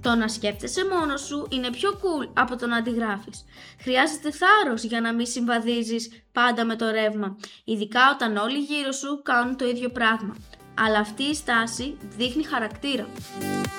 Το να σκέφτεσαι μόνος σου είναι πιο cool από το να αντιγράφεις. Χρειάζεται θάρρος για να μην συμβαδίζεις πάντα με το ρεύμα, ειδικά όταν όλοι γύρω σου κάνουν το ίδιο πράγμα. Αλλά αυτή η στάση δείχνει χαρακτήρα.